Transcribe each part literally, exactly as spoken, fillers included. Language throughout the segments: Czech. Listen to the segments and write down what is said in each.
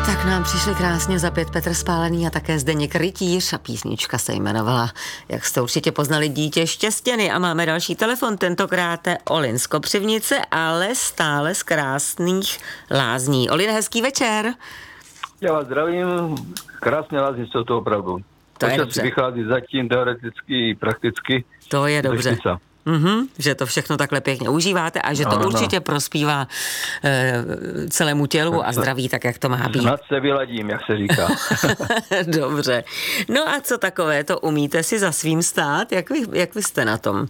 Tak nám přišli krásně za pět Petr Spálený a také Zdeněk Rytíř a písnička se jmenovala, jak jste určitě poznali, Dítě štěstěny. A máme další telefon, tentokrát Olin z Kopřivnice, ale stále z krásných Lázní. Olin, hezký večer. Já vás zdravím, krásné Lázně jsou to opravdu. To je dobře. Vychází zatím teoreticky i prakticky. To je dobře. Mm-hmm, že to všechno takhle pěkně užíváte a že to ano, určitě prospívá e, celému tělu a zdraví, tak jak to má být. Snad se vyladím, jak se říká. Dobře. No a co takové, to umíte si za svým stát? Jak vy, jak vy jste na tom?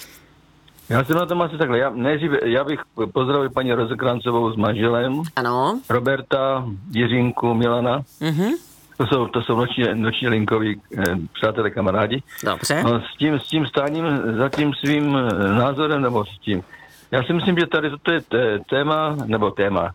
Já jsem na tom asi takhle. Já, neživ, já bych pozdravil paní Rozekrancovou s manželem. Ano. Roberta, Jiřinku, Milana. Mhm. To jsou, to jsou noční, noční linkoví eh, přátelé, kamarádi. Dobře. No, s, tím, s tím stáním za tím svým názorem, nebo s tím. Já si myslím, že tady toto je t- téma, nebo téma.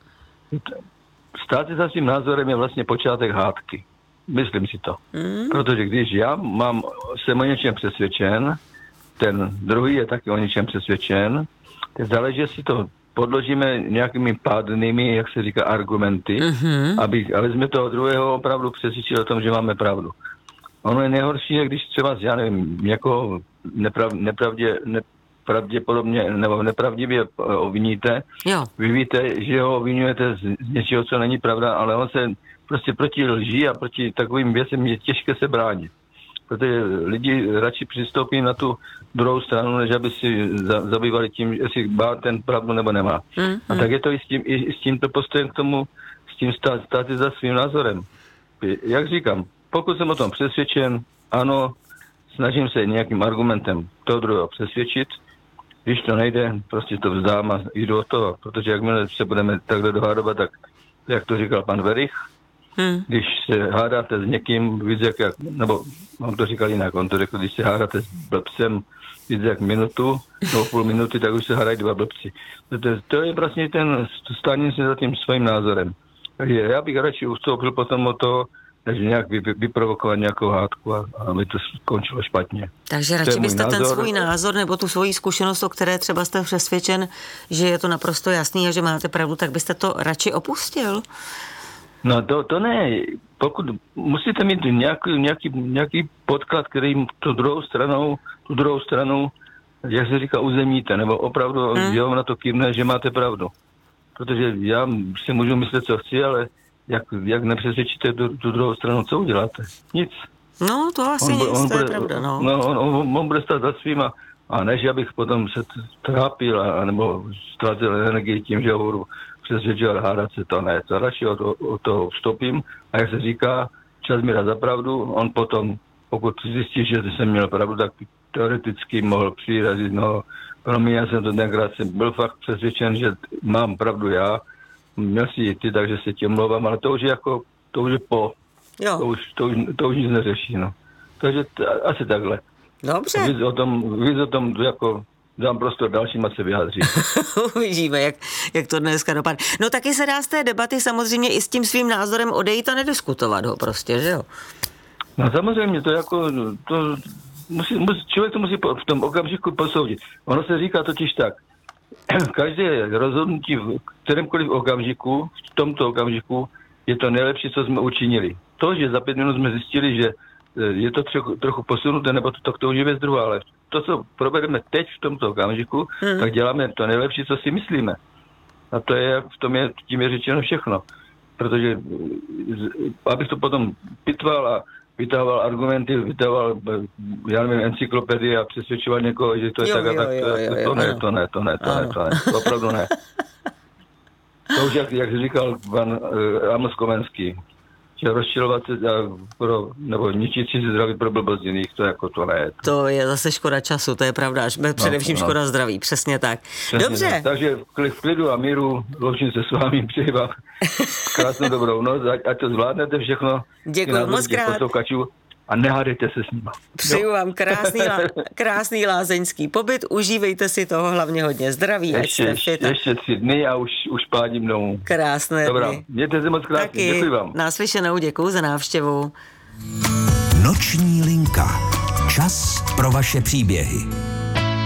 Stát za svým názorem je vlastně počátek hádky. Myslím si to. Mm. Protože když já mám, jsem o něčem přesvědčen, ten druhý je taky o něčem přesvědčen, tak záleží, jestli to podložíme nějakými pádnými, jak se říká, argumenty, mm-hmm. aby, aby jsme toho druhého opravdu přesvědčili o tom, že máme pravdu. Ono je nejhorší, když třeba, já nevím, někoho neprav, nepravdě, nepravděpodobně nebo nepravdivě obviníte. Jo. Vy víte, že ho obvinujete z, z něčeho, co není pravda, ale on se prostě proti lži a proti takovým věcem je těžké se bránit. Protože lidi radši přistoupí na tu druhou stranu, než aby si za, zabývali tím, jestli má ten pravdu nebo nemá. Mm, mm. A tak je to i s, tím, i s tímto postojem k tomu, s tím stát, stát za svým názorem. Jak říkám, pokud jsem o tom přesvědčen, ano, snažím se nějakým argumentem toho druhého přesvědčit. Když to nejde, prostě to vzdám a jdu od toho, protože jakmile se budeme takhle dohádovat, tak jak to říkal pan Verich, Hmm. Když se hádáte s někým víc jak, jak, nebo on to říkal jinak, on to řekl, když se hádáte s blbcem víc jak minutu, nebo půl minuty, tak už se hádají dva blbci. To, to je vlastně ten stání se za tím svým názorem. Takže já bych radši ustoupil potom o to, než nějak vy, vyprovokovat nějakou hádku a, a by to skončilo špatně. Takže radši byste ten svůj názor nebo tu svoji zkušenost, o které třeba jste přesvědčen, že je to naprosto jasný a že máte pravdu, tak byste to radši opustil? No to, to ne. Pokud musíte mít nějaký, nějaký, nějaký podklad, který tu druhou stranou, tu druhou stranu, jak se říká, uzemíte, nebo opravdu hmm. že vám na to kývne, že máte pravdu. Protože já si můžu myslet, co chci, ale jak, jak nepřesvědčíte tu, tu druhou stranu, co uděláte? Nic. No, to asi on, nic, on to bude, je pravda, no. no on, on, on bude stát za svýma, a než abych potom se trápil, a, nebo ztrácel energii tím, že ho budu přesvědčovat, hádat se, to ne. To radši od, od toho vstupím a jak se říká, čas mi dá za pravdu, on potom, pokud zjistí, že jsem měl pravdu, tak teoreticky mohl přirazit, no, pro mě já jsem to tenkrát jsem byl fakt přesvědčen, že mám pravdu já, měl si i ty, takže se tě mluvám, ale to už je jako, to už je po, jo. To, už, to, už, to už nic neřeší, no. Takže t- asi takhle. Dobře. Víc o tom, víc o tom jako dám prostor dalším a se vyjádří. Uvidíme, jak, jak to dneska dopadne. No taky se dá z té debaty samozřejmě i s tím svým názorem odejít a nediskutovat ho prostě, že jo? No samozřejmě, to jako, to musí, musí, člověk to musí v tom okamžiku posoudit. Ono se říká totiž tak, každé rozhodnutí v kterémkoliv okamžiku, v tomto okamžiku, je to nejlepší, co jsme učinili. To, že za pět minut jsme zjistili, že je to trochu, trochu posunuté, nebo to, to už je věc druhá, ale to, co provedeme teď v tomto okamžiku, hmm. tak děláme to nejlepší, co si myslíme. A to je, v tom je, tím je řečeno všechno. Protože, abych to potom pitval a vytahoval argumenty, vytahoval, já nevím, encyklopedii a přesvědčoval někoho, že to je jo, tak a tak, jo, jo, to, to, ne, to ne, to ne, to ne, to ne, to opravdu ne. To už, jak, jak říkal pan uh, Amos Komenský, že rozčilovat se pro, nebo ničit si zdraví pro blbost jiných, to jako to ne. To je zase škoda času, to je pravda, až především no, no. škoda zdraví, přesně tak. Přesně dobře. Tak. Takže v klidu a míru loučím se s vámi, přeji vám krásnou dobrou noc, ať, ať to zvládnete všechno. Děkuji moc krát. A nehádejte se s nima. Přeju vám krásný, krásný lázeňský pobyt, užívejte si toho hlavně hodně zdraví. Ještě, ještě tři dny a už, už pádím domů. Krásné Dobrá, dny. mějte se moc krásně, děkuji vám. Náslyšenou, děkuji za návštěvu. Noční linka. Čas pro vaše příběhy.